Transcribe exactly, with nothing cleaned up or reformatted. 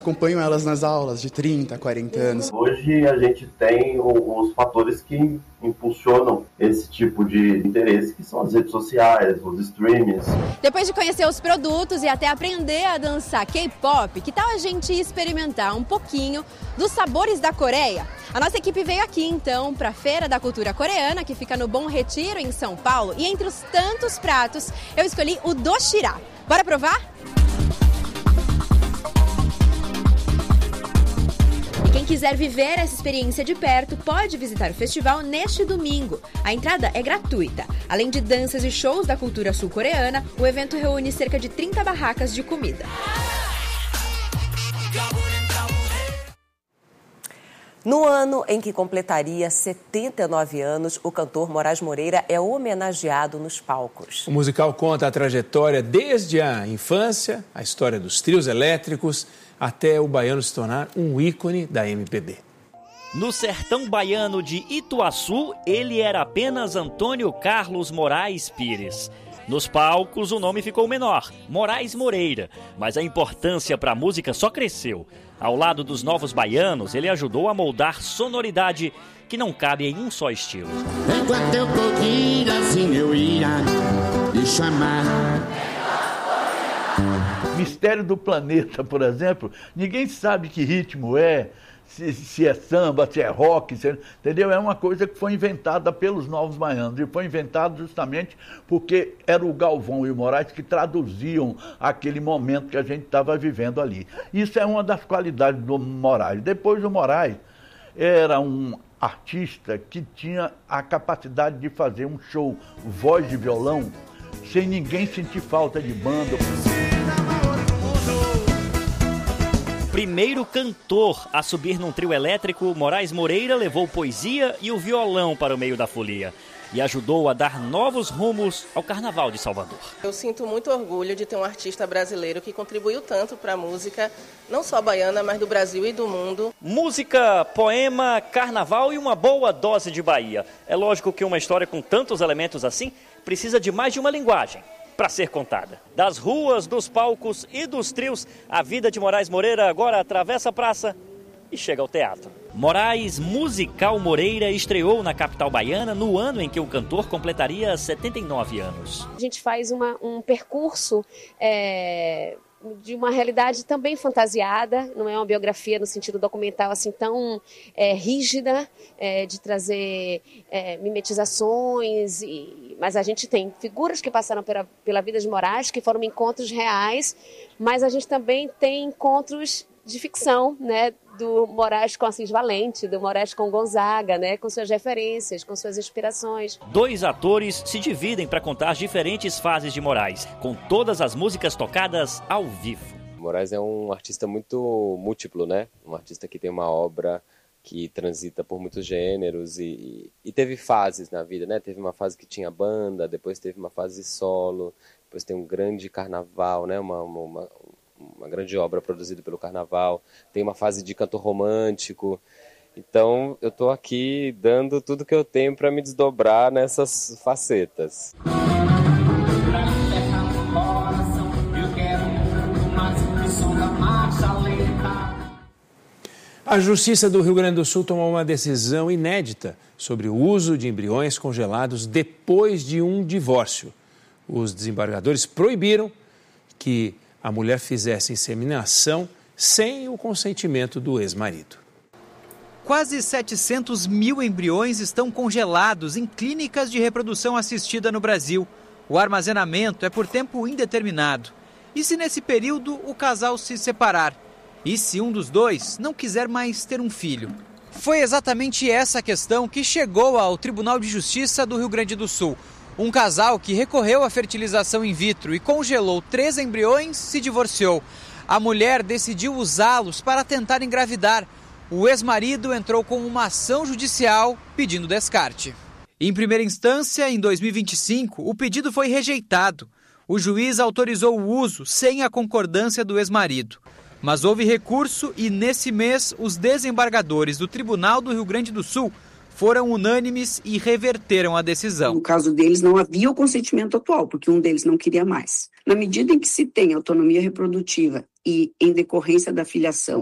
Acompanho elas nas aulas de trinta, quarenta anos. Hoje a gente tem os fatores que impulsionam esse tipo de interesse, que são as redes sociais, os streamings. Depois de conhecer os produtos e até aprender a dançar K-pop, que tal a gente experimentar um pouquinho dos sabores da Coreia? A nossa equipe veio aqui então para a Feira da Cultura Coreana, que fica no Bom Retiro, em São Paulo, e entre os tantos pratos eu escolhi o doshira. Bora provar? Quem quiser viver essa experiência de perto pode visitar o festival neste domingo. A entrada é gratuita. Além de danças e shows da cultura sul-coreana, o evento reúne cerca de trinta barracas de comida. No ano em que completaria setenta e nove anos, o cantor Moraes Moreira é homenageado nos palcos. O musical conta a trajetória desde a infância, a história dos trios elétricos, até o baiano se tornar um ícone da M P B. No sertão baiano de Ituaçu, ele era apenas Antônio Carlos Moraes Pires. Nos palcos, o nome ficou menor, Moraes Moreira, mas a importância para a música só cresceu. Ao lado dos novos baianos, ele ajudou a moldar sonoridade que não cabe em um só estilo. Enquanto eu pouquinho assim eu ia te chamar. Mistério do Planeta, por exemplo, ninguém sabe que ritmo é, se, se é samba, se é rock, se é, entendeu? É uma coisa que foi inventada pelos novos baianos e foi inventado justamente porque era o Galvão e o Moraes que traduziam aquele momento que a gente estava vivendo ali. Isso é uma das qualidades do Moraes. Depois o Moraes era um artista que tinha a capacidade de fazer um show voz de violão sem ninguém sentir falta de banda. Primeiro cantor a subir num trio elétrico, Moraes Moreira levou poesia e o violão para o meio da folia e ajudou a dar novos rumos ao Carnaval de Salvador. Eu sinto muito orgulho de ter um artista brasileiro que contribuiu tanto para a música, não só baiana, mas do Brasil e do mundo. Música, poema, carnaval e uma boa dose de Bahia. É lógico que uma história com tantos elementos assim precisa de mais de uma linguagem para ser contada. Das ruas, dos palcos e dos trios, a vida de Moraes Moreira agora atravessa a praça e chega ao teatro. Moraes Musical Moreira estreou na capital baiana no ano em que o cantor completaria setenta e nove anos. A gente faz uma, um percurso é, de uma realidade também fantasiada, não é uma biografia no sentido documental assim tão é, rígida, é, de trazer é, mimetizações, e, mas a gente tem figuras que passaram pela, pela vida de Moraes, que foram encontros reais, mas a gente também tem encontros de ficção, né, do Moraes com Assis Valente, do Moraes com Gonzaga, né, com suas referências, com suas inspirações. Dois atores se dividem para contar as diferentes fases de Moraes, com todas as músicas tocadas ao vivo. Moraes é um artista muito múltiplo, né? Um artista que tem uma obra que transita por muitos gêneros e, e teve fases na vida, né? Teve uma fase que tinha banda, depois teve uma fase solo, depois tem um grande carnaval, né? Uma, uma, uma, uma grande obra produzida pelo Carnaval, tem uma fase de cantor romântico. Então eu estou aqui dando tudo que eu tenho para me desdobrar nessas facetas. A Justiça do Rio Grande do Sul tomou uma decisão inédita sobre o uso de embriões congelados depois de um divórcio. Os desembargadores proibiram que a mulher fizesse inseminação sem o consentimento do ex-marido. Quase setecentos mil embriões estão congelados em clínicas de reprodução assistida no Brasil. O armazenamento é por tempo indeterminado. E se nesse período o casal se separar? E se um dos dois não quiser mais ter um filho? Foi exatamente essa questão que chegou ao Tribunal de Justiça do Rio Grande do Sul. Um casal que recorreu à fertilização in vitro e congelou três embriões se divorciou. A mulher decidiu usá-los para tentar engravidar. O ex-marido entrou com uma ação judicial pedindo descarte. Em primeira instância, em dois mil e vinte e cinco, o pedido foi rejeitado. O juiz autorizou o uso sem a concordância do ex-marido. Mas houve recurso e, nesse mês, os desembargadores do Tribunal do Rio Grande do Sul foram unânimes e reverteram a decisão. No caso deles, não havia o consentimento atual, porque um deles não queria mais. Na medida em que se tem autonomia reprodutiva e, em decorrência da filiação,